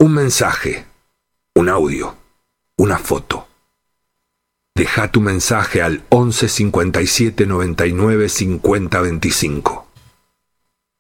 Un mensaje, un audio, una foto. Deja tu mensaje al 11 57 99 50 25.